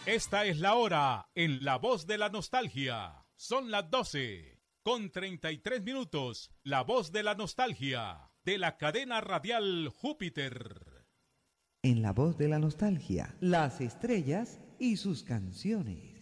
Esta es la hora en La Voz de la Nostalgia. Son las 12:33. La Voz de la Nostalgia, de la cadena radial Júpiter. En La Voz de la Nostalgia, las estrellas y sus canciones.